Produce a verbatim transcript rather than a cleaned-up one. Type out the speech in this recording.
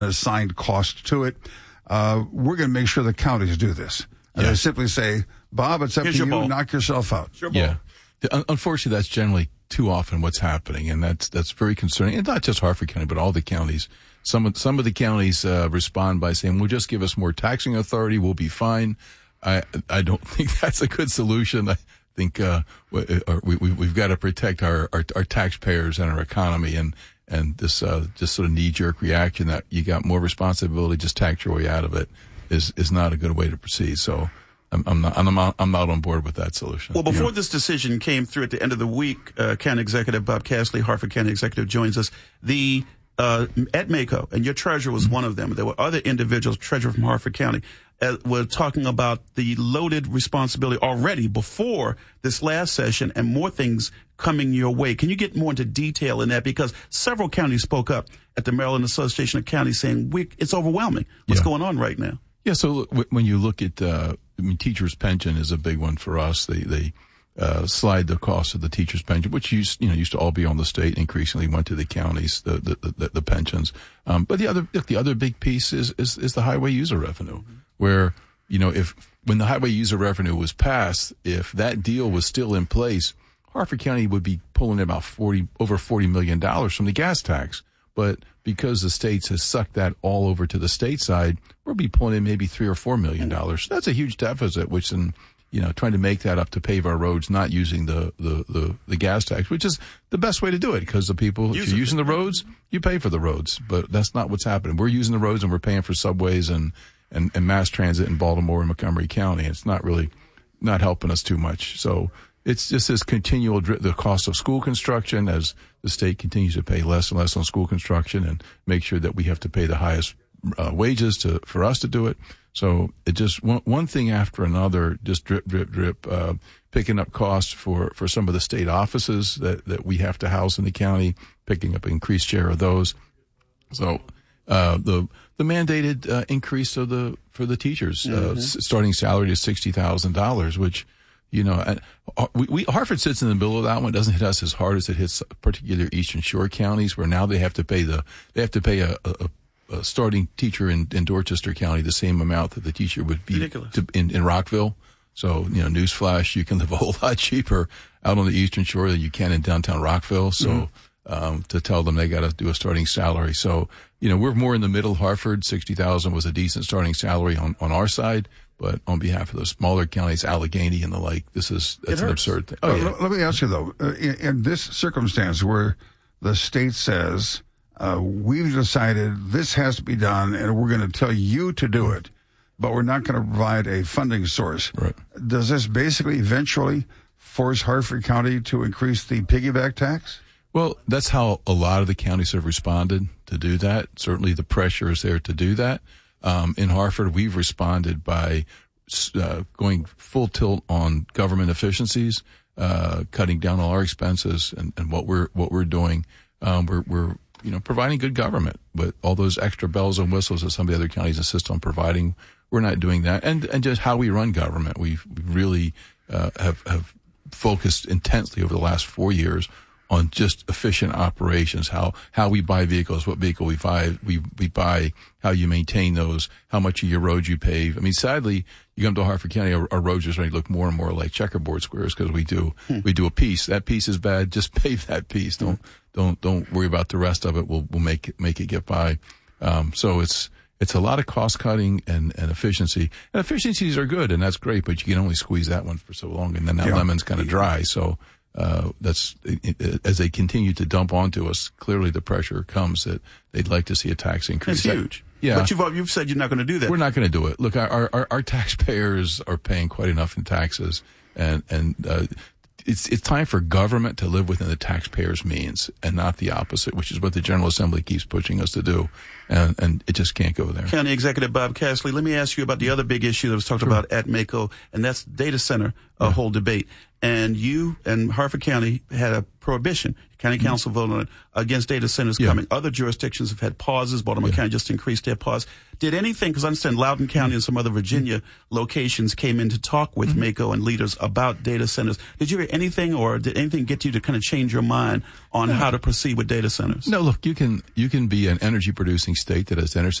assigned cost to it. Uh, we're going to make sure the counties do this. And Yeah. I simply say, Bob, it's up Here's to your you. ball. Knock yourself out. Sure, ball. Yeah. The- Unfortunately, that's generally too often what's happening, and that's that's very concerning. And not just Harford County, but all the counties. Some of, some of the counties uh, respond by saying, well, just give us more taxing authority, we'll be fine. I I don't think that's a good solution. I think uh, we, we, we've got to protect our, our, our taxpayers and our economy, and, and this uh, just sort of knee-jerk reaction that you got more responsibility, just tax your way out of it, is, is not a good way to proceed. So I'm, I'm not I'm not I'm not on board with that solution. Well, before this decision came through at the end of the week, uh, County Executive Bob Castley, Harford County Executive, joins us. The uh, at MACo, and your treasurer was mm-hmm. one of them. There were other individuals, treasurer from Harford County, uh, were talking about the loaded responsibility already before this last session, and more things coming your way. Can you get more into detail in that? Because several counties spoke up at the Maryland Association of Counties saying we, it's overwhelming. What's yeah. going on right now? Yeah. So when you look at, uh, I mean, teachers' pension is a big one for us. They they uh, slide the cost of the teachers' pension, which used you know used to all be on the state, increasingly went to the counties, the the the, the pensions. Um, but the other the other big piece is is, is the highway user revenue, mm-hmm. where you know if when the highway user revenue was passed, if that deal was still in place, Harford County would be pulling about forty over forty million dollars from the gas tax. But because the states has sucked that all over to the state side, we'll be pulling in maybe three or four million dollars. That's a huge deficit, which in, you know, trying to make that up to pave our roads, not using the, the, the, the gas tax, which is the best way to do it, because the people, if you're using the roads, you pay for the roads. But that's not what's happening. We're using the roads and we're paying for subways and, and, and mass transit in Baltimore and Montgomery County. It's not really, not helping us too much. So it's just this continual, the cost of school construction as the state continues to pay less and less on school construction and make sure that we have to pay the highest uh, wages to for us to do it. So it just one, one thing after another, just drip, drip, drip, uh, picking up costs for, for some of the state offices that, that we have to house in the county, picking up an increased share of those. So uh, the the mandated uh, increase of the for the teachers, mm-hmm. uh, s- starting salary to sixty thousand dollars, which You know, and we, we, Harford sits in the middle of that one. It doesn't hit us as hard as it hits particular Eastern Shore counties, where now they have to pay the, they have to pay a, a, a starting teacher in, in Dorchester County the same amount that the teacher would be to, in, in Rockville. So, you know, newsflash, you can live a whole lot cheaper out on the Eastern Shore than you can in downtown Rockville. So, mm-hmm. um, to tell them they got to do a starting salary. So, you know, we're more in the middle. Harford, sixty thousand was a decent starting salary on, on our side. But on behalf of the smaller counties, Allegheny and the like, this is that's an absurd thing. Oh, yeah. Let me ask you, though, uh, in, in this circumstance where the state says, uh, we've decided this has to be done and we're going to tell you to do it, but we're not going to provide a funding source. Right. Does this basically eventually force Harford County to increase the piggyback tax? Well, that's how a lot of the counties have responded to do that. Certainly the pressure is there to do that. Um, in Harford, we've responded by uh, going full tilt on government efficiencies, uh, cutting down all our expenses, and, and what we're what we're doing. Um, we're we're you know providing good government, but all those extra bells and whistles that some of the other counties insist on providing, we're not doing that. And and just how we run government, we've really uh, have have focused intensely over the last four years on just efficient operations, how, how we buy vehicles, what vehicle we buy, we, we buy, how you maintain those, how much of your roads you pave. I mean, sadly, you come to Harford County, our, our roads are starting to look more and more like checkerboard squares because we do, hmm. we do a piece. That piece is bad. Just pave that piece. Don't, hmm. don't, don't worry about the rest of it. We'll, we'll make it, make it get by. Um, so it's, it's a lot of cost cutting and, and efficiency. And efficiencies are good and that's great, but you can only squeeze that one for so long and then that yeah. lemon's kind of dry. So, Uh, that's, as they continue to dump onto us, clearly the pressure comes that they'd like to see a tax increase. It's huge. That, yeah. But you've, you've said you're not going to do that. We're not going to do it. Look, our, our, our taxpayers are paying quite enough in taxes and, and, uh, it's, it's time for government to live within the taxpayers' means and not the opposite, which is what the General Assembly keeps pushing us to do. And, and it just can't go there. County Executive Bob Castley, let me ask you about the other big issue that was talked sure. about at MACo, and that's data center, a yeah. whole debate. And you and Harford County had a prohibition. You County Council voted on it against data centers Yeah. coming. Other jurisdictions have had pauses. Baltimore Yeah. County just increased their pause. Did anything, because I understand Loudoun County and some other Virginia locations came in to talk with Mm-hmm. MACo and leaders about data centers. Did you hear anything, or did anything get you to kind of change your mind on how to proceed with data centers? No, look, you can you can be an energy producing state that has energy